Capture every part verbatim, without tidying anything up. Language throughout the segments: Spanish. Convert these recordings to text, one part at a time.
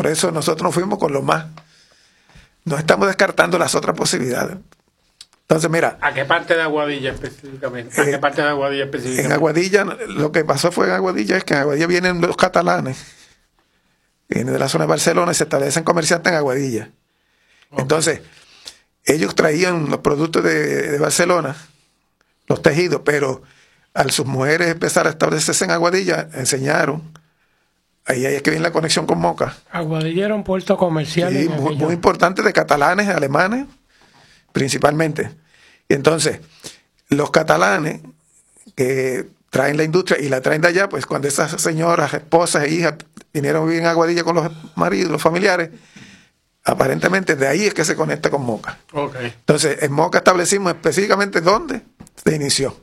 Por eso nosotros nos fuimos con lo más. No estamos descartando las otras posibilidades. Entonces, mira. ¿A qué parte de Aguadilla específicamente? ¿A eh, qué parte de Aguadilla específicamente? En Aguadilla, lo que pasó fue en Aguadilla es que en Aguadilla vienen los catalanes, vienen de la zona de Barcelona y se establecen comerciantes en Aguadilla. Okay. Entonces, ellos traían los productos de, de Barcelona, los tejidos, pero al sus mujeres empezar a establecerse en Aguadilla, enseñaron. Ahí es que viene la conexión con Moca. Aguadilla era un puerto comercial. Sí, muy, muy importante, de catalanes, alemanes, principalmente. Y entonces, los catalanes que traen la industria y la traen de allá, pues cuando esas señoras, esposas e hijas vinieron a vivir en Aguadilla con los maridos, los familiares, aparentemente de ahí es que se conecta con Moca. Okay. Entonces, en Moca establecimos específicamente dónde se inició.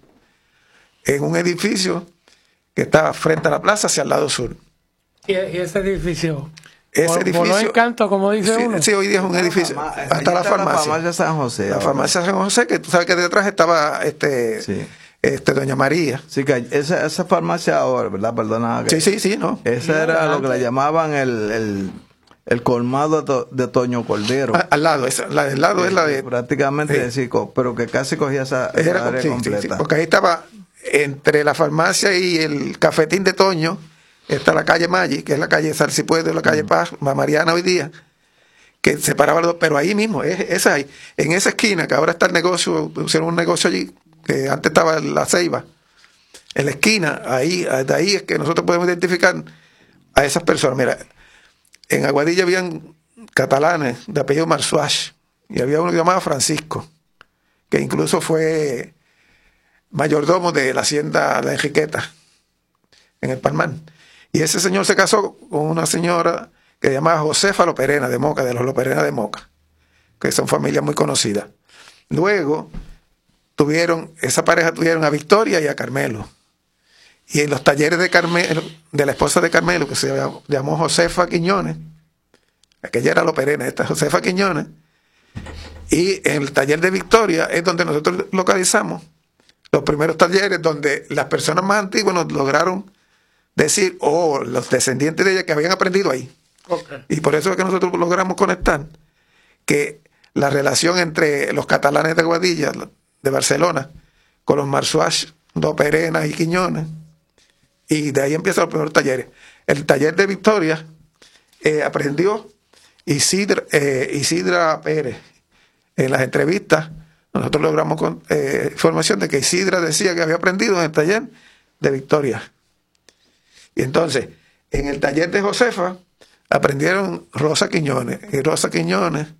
En un edificio que estaba frente a la plaza hacia el lado sur. ¿Y ese edificio? Ese edificio. ¿Voló Encanto, como dice sí, uno? Sí, hoy día es un edificio. Fama, hasta la farmacia. La farmacia San José. La ahora. farmacia San José, que tú sabes que detrás estaba este, sí. este Doña María. Sí, que esa, esa farmacia ahora, ¿verdad? Perdona. Que sí, sí, sí, ¿no? Esa sí, era adelante. lo que le llamaban el, el, el colmado de, de Toño Cordero. A, al lado, esa, la del lado sí, es la de. Prácticamente, sí. sí, pero que casi cogía esa, esa Era, área sí, completa. sí, sí, porque ahí estaba, entre la farmacia y el cafetín de Toño, está la calle Maggi, que es la calle Salsipuedo, la calle Paz, Mariana hoy día, que separaba los dos, pero ahí mismo, es, esa ahí, en esa esquina, que ahora está el negocio, pusieron un negocio allí, que antes estaba la Ceiba, en la esquina, ahí, de ahí es que nosotros podemos identificar a esas personas. Mira, en Aguadilla habían catalanes de apellido Marsuach, y había uno que llamaba Francisco, que incluso fue mayordomo de la hacienda La Enriqueta, en el Palmar. Y ese señor se casó con una señora que se llamaba Josefa Loperena de Moca, de los Loperena de Moca, que son familias muy conocidas. Luego tuvieron, esa pareja tuvieron a Victoria y a Carmelo. Y en los talleres de Carmelo, de la esposa de Carmelo, que se llamó Josefa Quiñones, aquella era Loperena, esta Josefa Quiñones, y en el taller de Victoria es donde nosotros localizamos los primeros talleres donde las personas más antiguas nos lograron decir, o oh, los descendientes de ella que habían aprendido ahí. Okay. Y por eso es que nosotros logramos conectar que la relación entre los catalanes de Aguadilla, de Barcelona, con los Marsuach, Loperena y Quiñones, y de ahí empiezan los primeros talleres. El taller de Victoria eh, aprendió Isidra, eh, Isidra Pérez. En las entrevistas nosotros logramos con, eh, información de que Isidra decía que había aprendido en el taller de Victoria. Y entonces, en el taller de Josefa, aprendieron Rosa Quiñones. Y Rosa Quiñones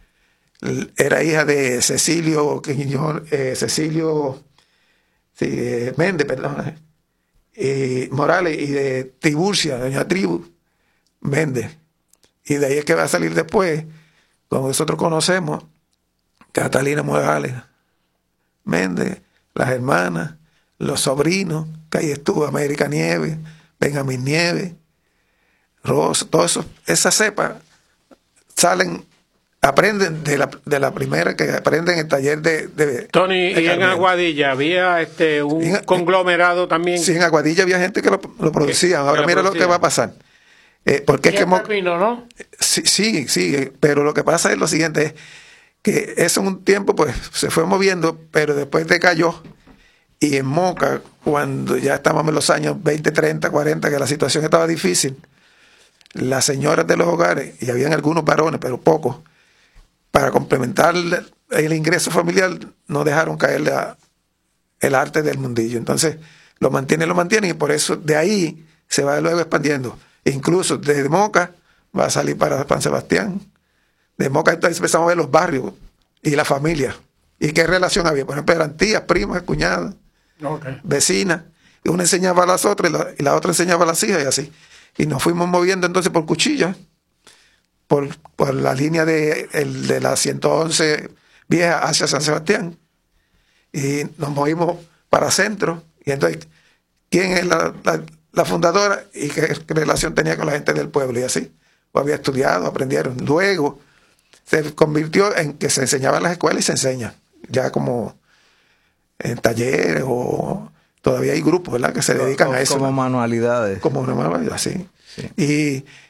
era hija de Cecilio Quiñones, eh, Cecilio sí, eh, Méndez, perdón, y Morales, y de Tiburcia, doña Tribu Méndez. Y de ahí es que va a salir después, como nosotros conocemos, Catalina Morales Méndez, las hermanas, los sobrinos, que ahí estuvo América Nieves, Benjamín Nieves, Rosa, todo eso, esa cepa salen, aprenden de la, de la primera que aprenden en el taller de, de Tony, de y en Aguadilla había este un en, conglomerado también. Sí, en Aguadilla había gente que lo, lo producía. Ahora mira lo que va a pasar. Eh, porque es que Mo pepino, ¿no? Sí, sí, sí, pero lo que pasa es lo siguiente, es que eso en un tiempo pues se fue moviendo, pero después decayó. Y en Moca, cuando ya estábamos en los años veinte, treinta, cuarenta, que la situación estaba difícil, las señoras de los hogares, y habían algunos varones, pero pocos, para complementar el ingreso familiar, no dejaron caer la, el arte del mundillo. Entonces, lo mantienen, lo mantienen, y por eso de ahí se va luego expandiendo. Incluso desde Moca va a salir para San Sebastián. De Moca entonces empezamos a ver los barrios y la familia. ¿Y qué relación había? Por ejemplo, eran tías, primas, cuñadas, okay, vecinas. Y una enseñaba a las otras y la, y la otra enseñaba a las hijas y así. Y nos fuimos moviendo entonces por Cuchilla, por, por la línea de, el, de la ciento once vieja hacia San Sebastián. Y nos movimos para centro. Y entonces, ¿quién es la, la, la fundadora y qué, qué relación tenía con la gente del pueblo? Y así. O había estudiado, aprendieron. Luego se convirtió en que se enseñaba en las escuelas y se enseña. Ya como en talleres o todavía hay grupos, ¿verdad?, que se dedican como, a eso. Como manualidades. Como manualidades, sí. sí. Y,